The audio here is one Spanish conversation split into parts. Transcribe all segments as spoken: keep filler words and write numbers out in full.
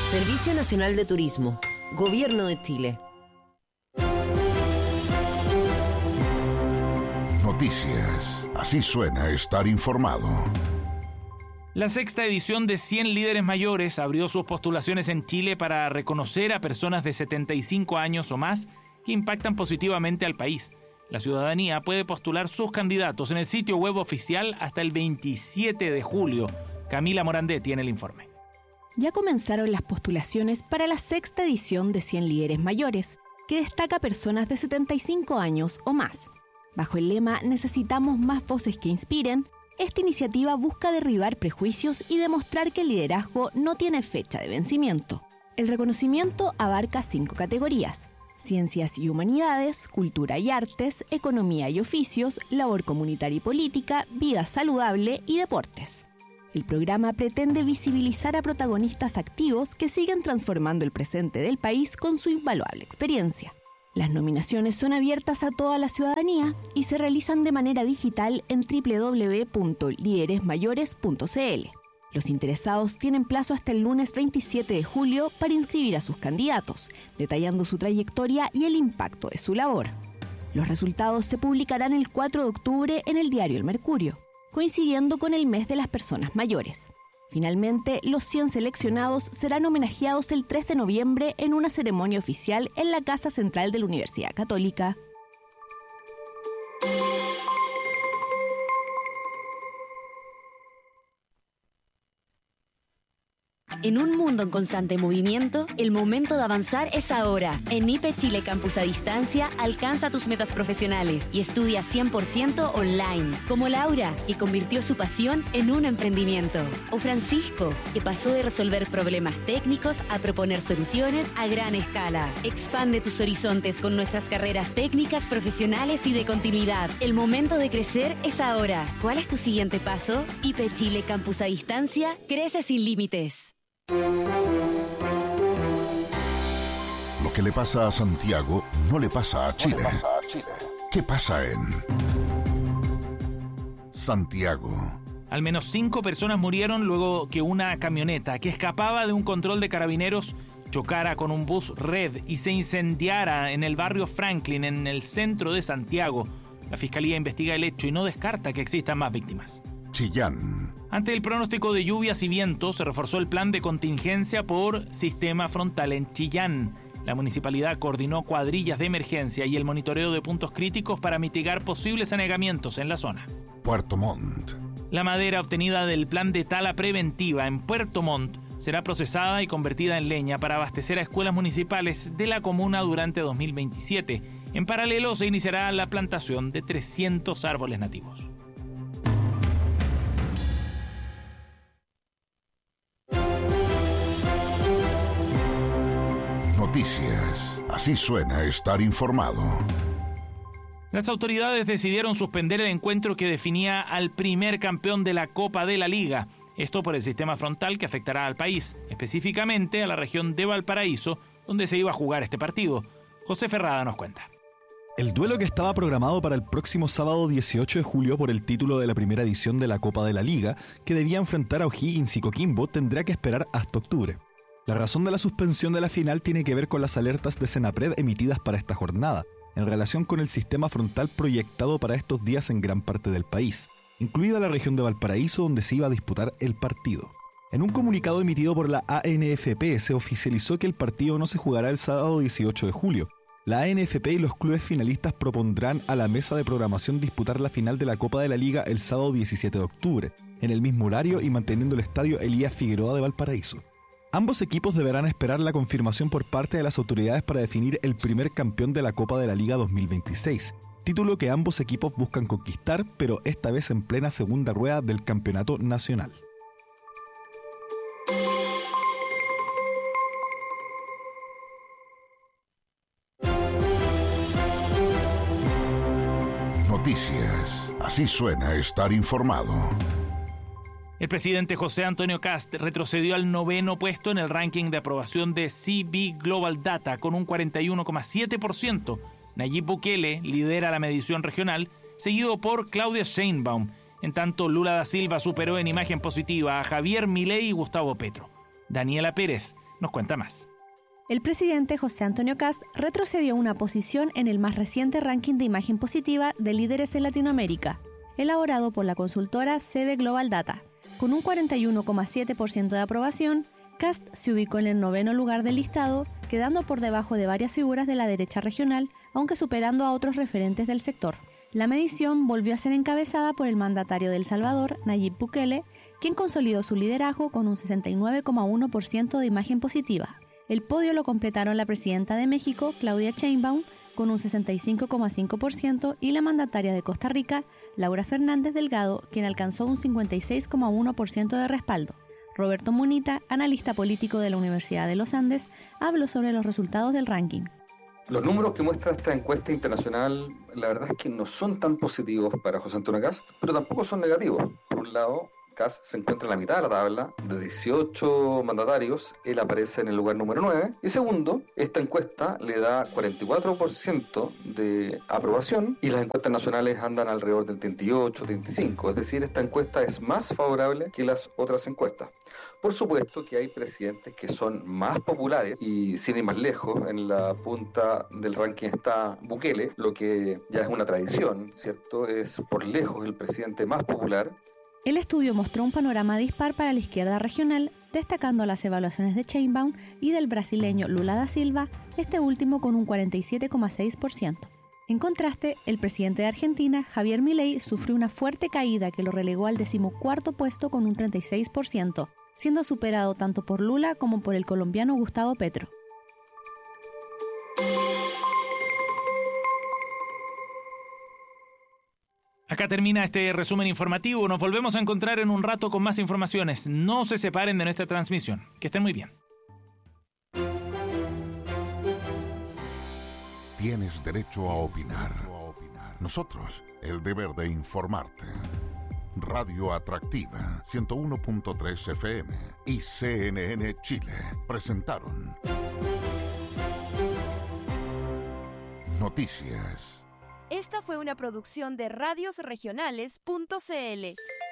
Servicio Nacional de Turismo, Gobierno de Chile. Noticias. Así suena estar informado. La sexta edición de cien Líderes Mayores abrió sus postulaciones en Chile para reconocer a personas de setenta y cinco años o más que impactan positivamente al país. La ciudadanía puede postular sus candidatos en el sitio web oficial hasta el veintisiete de julio. Camila Morandé tiene el informe. Ya comenzaron las postulaciones para la sexta edición de cien Líderes Mayores, que destaca personas de setenta y cinco años o más. Bajo el lema Necesitamos más voces que inspiren, esta iniciativa busca derribar prejuicios y demostrar que el liderazgo no tiene fecha de vencimiento. El reconocimiento abarca cinco categorías: ciencias y humanidades, cultura y artes, economía y oficios, labor comunitaria y política, vida saludable y deportes. El programa pretende visibilizar a protagonistas activos que siguen transformando el presente del país con su invaluable experiencia. Las nominaciones son abiertas a toda la ciudadanía y se realizan de manera digital en doble u doble u doble u punto líderes mayores punto c l. Los interesados tienen plazo hasta el lunes veintisiete de julio para inscribir a sus candidatos, detallando su trayectoria y el impacto de su labor. Los resultados se publicarán el cuatro de octubre en el diario El Mercurio, coincidiendo con el mes de las personas mayores. Finalmente, los cien seleccionados serán homenajeados el tres de noviembre en una ceremonia oficial en la Casa Central de la Universidad Católica. En un mundo en constante movimiento, el momento de avanzar es ahora. En I P E Chile Campus a Distancia, alcanza tus metas profesionales y estudia cien por ciento online. Como Laura, que convirtió su pasión en un emprendimiento. O Francisco, que pasó de resolver problemas técnicos a proponer soluciones a gran escala. Expande tus horizontes con nuestras carreras técnicas, profesionales y de continuidad. El momento de crecer es ahora. ¿Cuál es tu siguiente paso? I P E Chile Campus a Distancia, crece sin límites. Lo que le pasa a Santiago no le pasa a Chile. No le pasa a Chile. ¿Qué pasa en Santiago? Al menos cinco personas murieron luego que una camioneta que escapaba de un control de carabineros chocara con un bus Red y se incendiara en el barrio Franklin, en el centro de Santiago. La Fiscalía investiga el hecho y no descarta que existan más víctimas. Chillán. Ante el pronóstico de lluvias y vientos, se reforzó el plan de contingencia por sistema frontal en Chillán. La municipalidad coordinó cuadrillas de emergencia y el monitoreo de puntos críticos para mitigar posibles anegamientos en la zona. Puerto Montt. La madera obtenida del plan de tala preventiva en Puerto Montt será procesada y convertida en leña para abastecer a escuelas municipales de la comuna durante dos mil veintisiete. En paralelo, se iniciará la plantación de trescientos árboles nativos. Noticias. Así suena estar informado. Las autoridades decidieron suspender el encuentro que definía al primer campeón de la Copa de la Liga. Esto por el sistema frontal que afectará al país, específicamente a la región de Valparaíso, donde se iba a jugar este partido. José Ferrada nos cuenta. El duelo que estaba programado para el próximo sábado dieciocho de julio por el título de la primera edición de la Copa de la Liga, que debía enfrentar a O'Higgins y Coquimbo, tendrá que esperar hasta octubre. La razón de la suspensión de la final tiene que ver con las alertas de Senapred emitidas para esta jornada, en relación con el sistema frontal proyectado para estos días en gran parte del país, incluida la región de Valparaíso donde se iba a disputar el partido. En un comunicado emitido por la A N F P se oficializó que el partido no se jugará el sábado dieciocho de julio. La A N F P y los clubes finalistas propondrán a la mesa de programación disputar la final de la Copa de la Liga el sábado diecisiete de octubre, en el mismo horario y manteniendo el estadio Elías Figueroa de Valparaíso. Ambos equipos deberán esperar la confirmación por parte de las autoridades para definir el primer campeón de la Copa de la Liga dos mil veintiséis, título que ambos equipos buscan conquistar, pero esta vez en plena segunda rueda del campeonato nacional. Noticias. Así suena estar informado. El presidente José Antonio Kast retrocedió al noveno puesto en el ranking de aprobación de C B Global Data con un cuarenta y uno coma siete por ciento. Nayib Bukele lidera la medición regional, seguido por Claudia Sheinbaum. En tanto, Lula da Silva superó en imagen positiva a Javier Milei y Gustavo Petro. Daniela Pérez nos cuenta más. El presidente José Antonio Kast retrocedió una posición en el más reciente ranking de imagen positiva de líderes en Latinoamérica, elaborado por la consultora C B Global Data. Con un cuarenta y uno coma siete por ciento de aprobación, Kast se ubicó en el noveno lugar del listado, quedando por debajo de varias figuras de la derecha regional, aunque superando a otros referentes del sector. La medición volvió a ser encabezada por el mandatario de El Salvador, Nayib Bukele, quien consolidó su liderazgo con un sesenta y nueve coma uno por ciento de imagen positiva. El podio lo completaron la presidenta de México, Claudia Sheinbaum, con un sesenta y cinco coma cinco por ciento, y la mandataria de Costa Rica, Laura Fernández Delgado, quien alcanzó un cincuenta y seis coma uno por ciento de respaldo. Roberto Munita, analista político de la Universidad de los Andes, habló sobre los resultados del ranking. Los números que muestra esta encuesta internacional, la verdad es que no son tan positivos para José Antonio Kast, pero tampoco son negativos. Por un lado, Kast se encuentra en la mitad de la tabla, de dieciocho mandatarios, él aparece en el lugar número nueve. Y segundo, esta encuesta le da cuarenta y cuatro por ciento de aprobación y las encuestas nacionales andan alrededor del treinta y ocho, treinta y cinco. Es decir, esta encuesta es más favorable que las otras encuestas. Por supuesto que hay presidentes que son más populares y sin ir más lejos, en la punta del ranking está Bukele, lo que ya es una tradición, ¿cierto? Es por lejos el presidente más popular. El estudio mostró un panorama dispar para la izquierda regional, destacando las evaluaciones de Sheinbaum y del brasileño Lula da Silva, este último con un cuarenta y siete coma seis por ciento. En contraste, el presidente de Argentina, Javier Milei, sufrió una fuerte caída que lo relegó al decimocuarto puesto con un treinta y seis por ciento, siendo superado tanto por Lula como por el colombiano Gustavo Petro. Acá termina este resumen informativo. Nos volvemos a encontrar en un rato con más informaciones. No se separen de nuestra transmisión. Que estén muy bien. Tienes derecho a opinar. Nosotros, el deber de informarte. Radio Atractiva, ciento uno punto tres F M y C N N Chile presentaron Noticias. Esta fue una producción de radios regionales punto c l.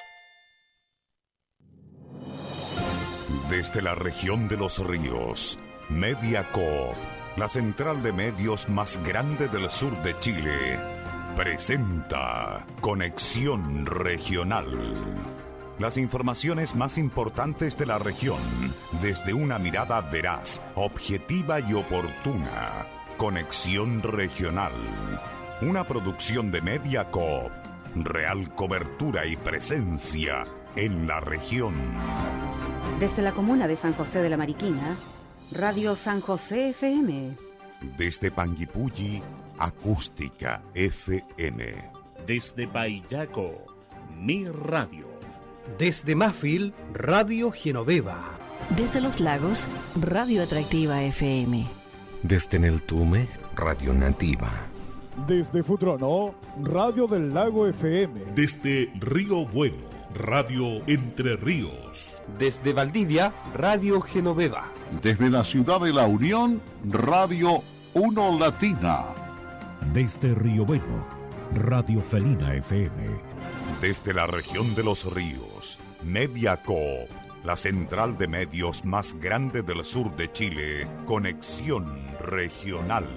Desde la región de los ríos, Mediacoop, la central de medios más grande del sur de Chile, presenta Conexión Regional. Las informaciones más importantes de la región, desde una mirada veraz, objetiva y oportuna. Conexión Regional. Una producción de Mediacoop. Real cobertura y presencia en la región. Desde la comuna de San José de la Mariquina, Radio San José F M. Desde Panguipulli, Acústica F M. Desde Payaco, Mi Radio. Desde Mafil, Radio Genoveva. Desde Los Lagos, Radio Atractiva F M. Desde Neltume, Radio Nativa. Desde Futrono, Radio del Lago F M. Desde Río Bueno, Radio Entre Ríos. Desde Valdivia, Radio Genoveva. Desde la ciudad de La Unión, Radio Uno Latina. Desde Río Bueno, Radio Felina F M. Desde la región de los ríos, Mediacoop, la central de medios más grande del sur de Chile, Conexión Regional.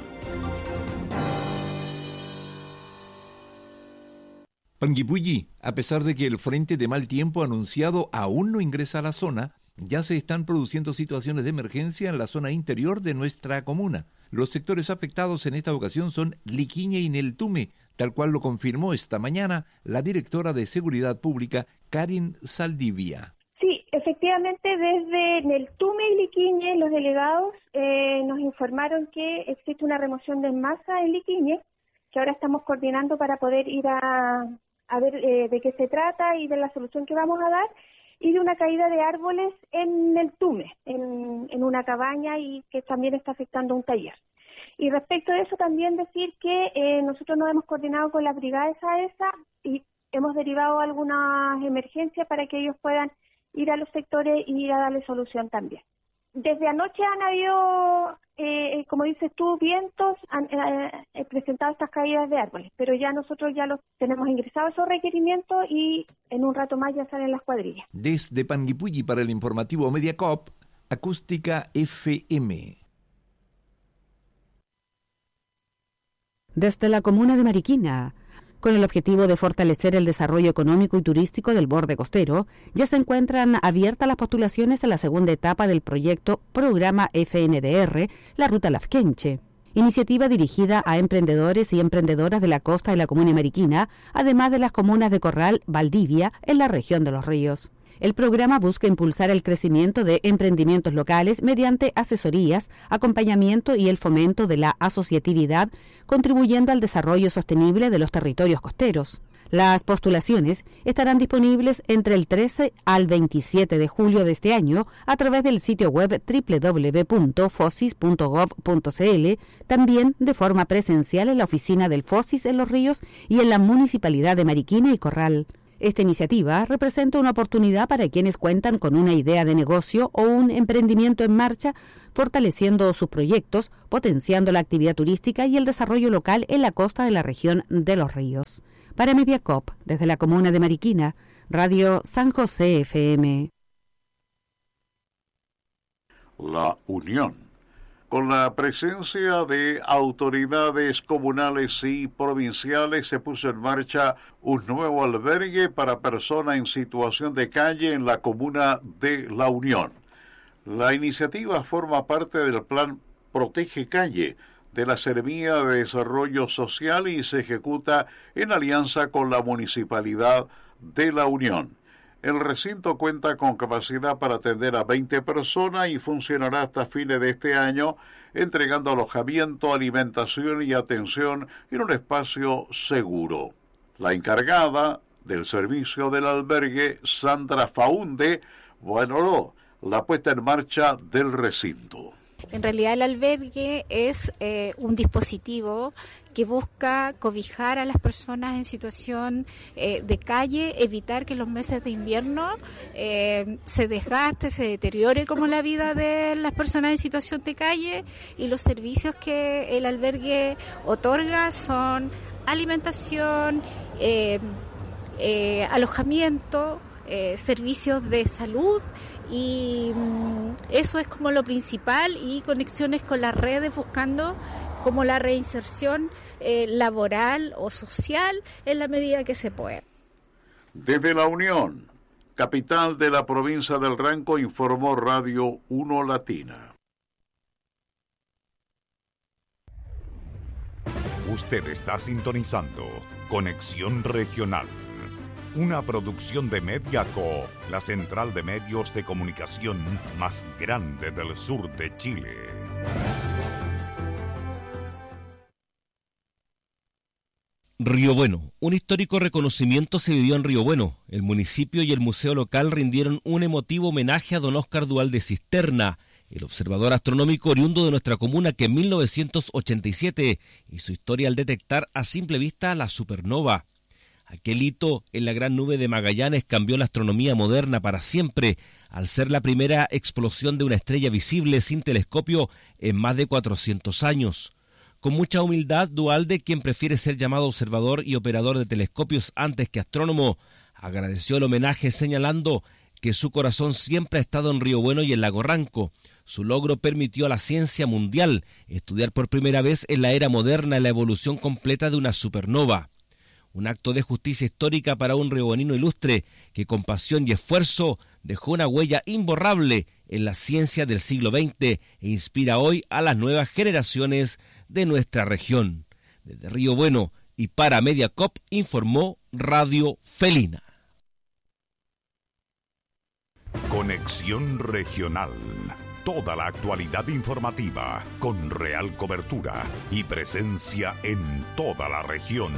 Panguipulli, a pesar de que el frente de mal tiempo anunciado aún no ingresa a la zona, ya se están produciendo situaciones de emergencia en la zona interior de nuestra comuna. Los sectores afectados en esta ocasión son Liquiñe y Neltume, tal cual lo confirmó esta mañana la directora de Seguridad Pública, Karin Saldivia. Sí, efectivamente, desde Neltume y Liquiñe, los delegados eh, nos informaron que existe una remoción de masa en Liquiñe, que ahora estamos coordinando para poder ir a, a ver eh, de qué se trata y de la solución que vamos a dar, y de una caída de árboles en Neltume, en, en una cabaña, y que también está afectando un taller. Y respecto de eso también decir que eh, nosotros nos hemos coordinado con la brigada de SAESA y hemos derivado algunas emergencias para que ellos puedan ir a los sectores y ir a darle solución también. Desde anoche han habido, eh, como dices tú, vientos, han eh, presentado estas caídas de árboles, pero ya nosotros ya los tenemos ingresados esos requerimientos y en un rato más ya salen las cuadrillas. Desde Panguipulli para el informativo Mediacoop, Acústica F M. Desde la comuna de Mariquina, con el objetivo de fortalecer el desarrollo económico y turístico del borde costero, ya se encuentran abiertas las postulaciones a la segunda etapa del proyecto Programa F N D R, la Ruta Lafkenche, iniciativa dirigida a emprendedores y emprendedoras de la costa de la comuna de Mariquina, además de las comunas de Corral, Valdivia, en la región de Los Ríos. El programa busca impulsar el crecimiento de emprendimientos locales mediante asesorías, acompañamiento y el fomento de la asociatividad, contribuyendo al desarrollo sostenible de los territorios costeros. Las postulaciones estarán disponibles entre el trece al veintisiete de julio de este año a través del sitio web doble u doble u doble u punto fosis punto gov punto c l, también de forma presencial en la oficina del Fosis en Los Ríos y en la Municipalidad de Mariquina y Corral. Esta iniciativa representa una oportunidad para quienes cuentan con una idea de negocio o un emprendimiento en marcha, fortaleciendo sus proyectos, potenciando la actividad turística y el desarrollo local en la costa de la región de Los Ríos. Para Mediacop, desde la comuna de Mariquina, Radio San José F M. La Unión. Con la presencia de autoridades comunales y provinciales se puso en marcha un nuevo albergue para personas en situación de calle en la comuna de La Unión. La iniciativa forma parte del plan Protege Calle de la Seremía de Desarrollo Social y se ejecuta en alianza con la Municipalidad de La Unión. El recinto cuenta con capacidad para atender a veinte personas y funcionará hasta fines de este año, entregando alojamiento, alimentación y atención en un espacio seguro. La encargada del servicio del albergue, Sandra Faunde, valoró la puesta en marcha del recinto. En realidad el albergue es eh, un dispositivo que busca cobijar a las personas en situación eh, de calle, evitar que en los meses de invierno eh, se desgaste, se deteriore como la vida de las personas en situación de calle, y los servicios que el albergue otorga son alimentación, eh, eh, alojamiento, eh, servicios de salud, y mm, eso es como lo principal, y conexiones con las redes buscando como la reinserción eh, laboral o social en la medida que se pueda. Desde La Unión, capital de la provincia del Ranco, informó Radio uno Latina. Usted está sintonizando Conexión Regional, una producción de Mediaco, la central de medios de comunicación más grande del sur de Chile. Río Bueno. Un histórico reconocimiento se vivió en Río Bueno. El municipio y el museo local rindieron un emotivo homenaje a don Óscar Dual de Cisterna, el observador astronómico oriundo de nuestra comuna que en mil novecientos ochenta y siete hizo historia al detectar a simple vista la supernova. Aquel hito en la gran nube de Magallanes cambió la astronomía moderna para siempre, al ser la primera explosión de una estrella visible sin telescopio en más de cuatrocientos años. Con mucha humildad, Dualde, quien prefiere ser llamado observador y operador de telescopios antes que astrónomo, agradeció el homenaje señalando que su corazón siempre ha estado en Río Bueno y en Lago Ranco. Su logro permitió a la ciencia mundial estudiar por primera vez en la era moderna la evolución completa de una supernova. Un acto de justicia histórica para un riobuenino ilustre que con pasión y esfuerzo dejó una huella imborrable en la ciencia del siglo veinte e inspira hoy a las nuevas generaciones de nuestra región. Desde Río Bueno y para Mediacop informó Radio Felina. Conexión Regional. Toda la actualidad informativa con real cobertura y presencia en toda la región.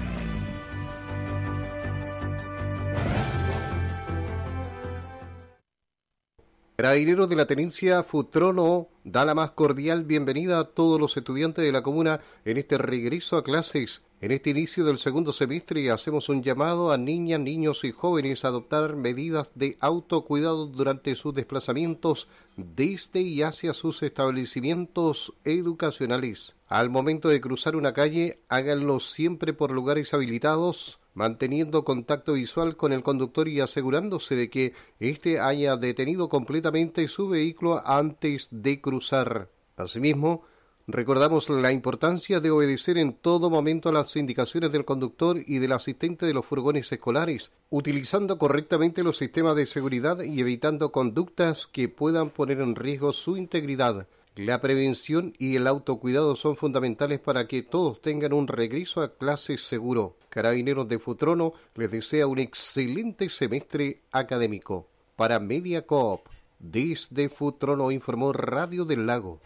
Carabineros de la Tenencia Futrono da la más cordial bienvenida a todos los estudiantes de la comuna en este regreso a clases. En este inicio del segundo semestre hacemos un llamado a niñas, niños y jóvenes a adoptar medidas de autocuidado durante sus desplazamientos desde y hacia sus establecimientos educacionales. Al momento de cruzar una calle, háganlo siempre por lugares habilitados manteniendo contacto visual con el conductor y asegurándose de que éste haya detenido completamente su vehículo antes de cruzar. Asimismo, recordamos la importancia de obedecer en todo momento a las indicaciones del conductor y del asistente de los furgones escolares, utilizando correctamente los sistemas de seguridad y evitando conductas que puedan poner en riesgo su integridad. La prevención y el autocuidado son fundamentales para que todos tengan un regreso a clases seguro. Carabineros de Futrono les desea un excelente semestre académico. Para Media Coop, desde Futrono informó Radio del Lago.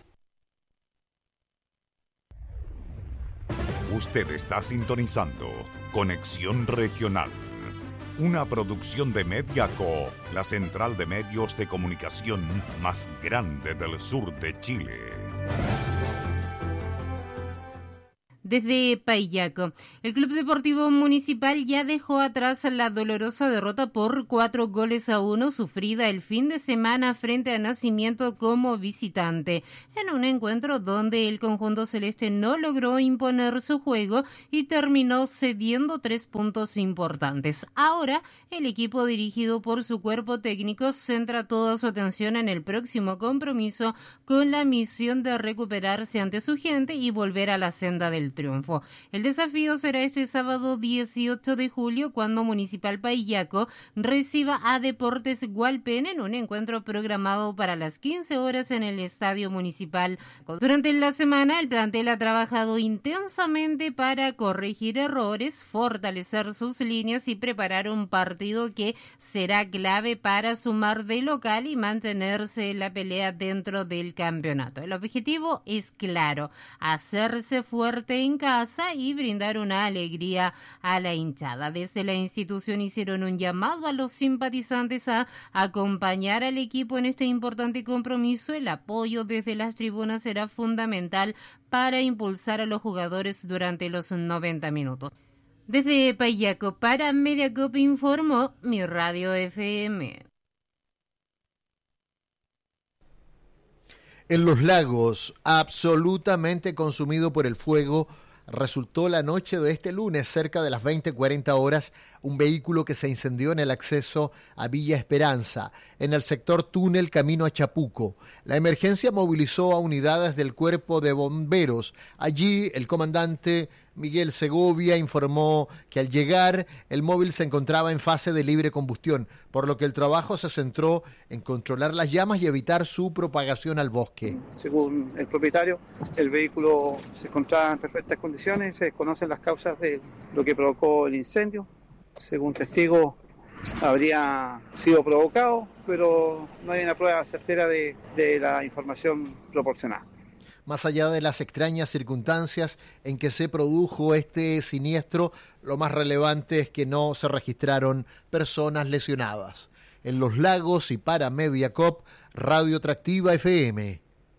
Usted está sintonizando Conexión Regional, una producción de Mediaco, la central de medios de comunicación más grande del sur de Chile. Desde Paillaco, el Club Deportivo Municipal ya dejó atrás la dolorosa derrota por cuatro goles a uno sufrida el fin de semana frente a Nacimiento como visitante, en un encuentro donde el conjunto celeste no logró imponer su juego y terminó cediendo tres puntos importantes. Ahora, el equipo dirigido por su cuerpo técnico centra toda su atención en el próximo compromiso con la misión de recuperarse ante su gente y volver a la senda del triunfo. El desafío será este sábado dieciocho de julio cuando Municipal Paillaco reciba a Deportes Hualpén en un encuentro programado para las quince horas en el Estadio Municipal. Durante la semana el plantel ha trabajado intensamente para corregir errores, fortalecer sus líneas y preparar un partido que será clave para sumar de local y mantenerse en la pelea dentro del campeonato. El objetivo es claro, hacerse fuerte en casa y brindar una alegría a la hinchada. Desde la institución hicieron un llamado a los simpatizantes a acompañar al equipo en este importante compromiso. El apoyo desde las tribunas será fundamental para impulsar a los jugadores durante los noventa minutos. Desde Paillaco para Mediacoop informó Mi Radio F M. En Los Lagos, absolutamente consumido por el fuego, resultó la noche de este lunes, cerca de las veinte cuarenta horas, un vehículo que se incendió en el acceso a Villa Esperanza, en el sector túnel camino a Chapuco. La emergencia movilizó a unidades del Cuerpo de Bomberos. Allí, el comandante Miguel Segovia informó que al llegar el móvil se encontraba en fase de libre combustión, por lo que el trabajo se centró en controlar las llamas y evitar su propagación al bosque. Según el propietario, el vehículo se encontraba en perfectas condiciones, se desconocen las causas de lo que provocó el incendio. Según testigos, habría sido provocado, pero no hay una prueba certera de, de la información proporcionada. Más allá de las extrañas circunstancias en que se produjo este siniestro, lo más relevante es que no se registraron personas lesionadas. En Los Lagos y para Mediacoop, Radio Atractiva F M.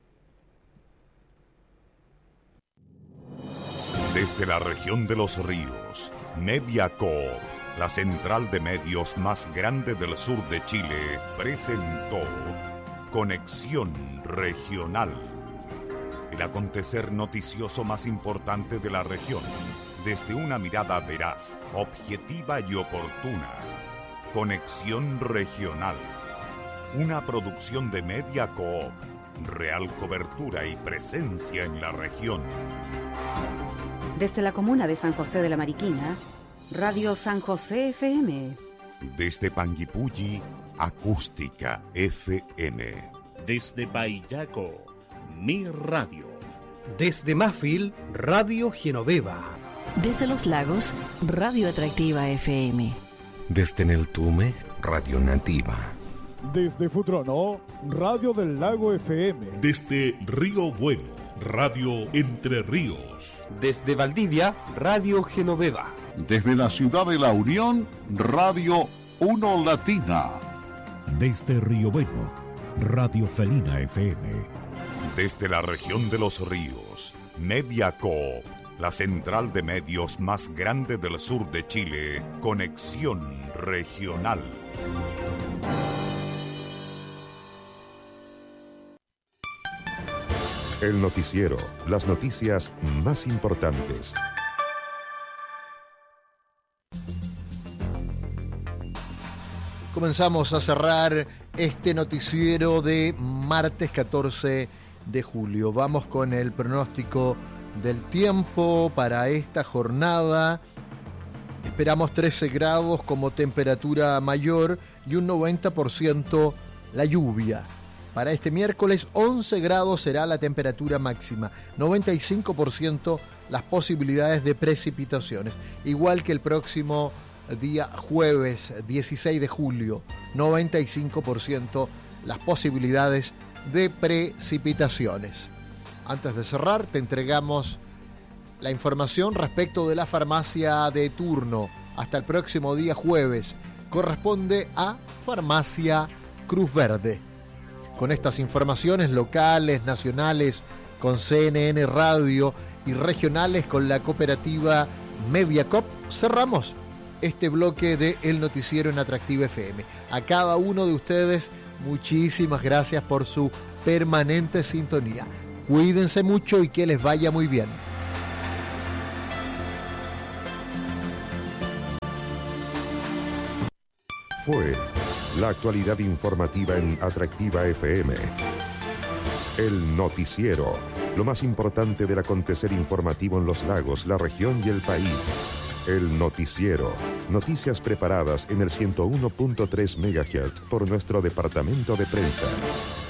Desde la región de Los Ríos, Mediacoop, la central de medios más grande del sur de Chile, presentó Conexión Regional. El acontecer noticioso más importante de la región, desde una mirada veraz, objetiva y oportuna. Conexión Regional, una producción de Mediacoop, real cobertura y presencia en la región. Desde la comuna de San José de la Mariquina, Radio San José F M. Desde Panguipulli, Acústica F M. Desde Paillaco, Mi Radio. Desde Mafil, Radio Genoveva. Desde Los Lagos, Radio Atractiva F M. Desde Neltume, Radio Nativa. Desde Futrono, Radio del Lago F M. Desde Río Bueno, Radio Entre Ríos. Desde Valdivia, Radio Genoveva. Desde la ciudad de La Unión, Radio Uno Latina. Desde Río Bueno, Radio Felina F M. Desde la región de Los Ríos, Mediacoop, la central de medios más grande del sur de Chile, Conexión Regional. El noticiero, las noticias más importantes. Comenzamos a cerrar este noticiero de martes catorce de julio. Vamos con el pronóstico del tiempo para esta jornada. Esperamos trece grados como temperatura mayor y un noventa por ciento la lluvia. Para este miércoles once grados será la temperatura máxima, noventa y cinco por ciento las posibilidades de precipitaciones, igual que el próximo día jueves dieciséis de julio, noventa y cinco por ciento las posibilidades de precipitaciones. Antes de cerrar, te entregamos la información respecto de la farmacia de turno. Hasta el próximo día jueves corresponde a Farmacia Cruz Verde. Con estas informaciones locales, nacionales, con C N N Radio y regionales con la cooperativa Mediacop, cerramos este bloque de El Noticiero en Atractiva F M. A cada uno de ustedes, muchísimas gracias por su permanente sintonía. Cuídense mucho y que les vaya muy bien. Fue la actualidad informativa en Atractiva F M. El Noticiero, lo más importante del acontecer informativo en los lagos, la región y el país. El Noticiero, noticias preparadas en el ciento uno punto tres megahertz por nuestro departamento de prensa.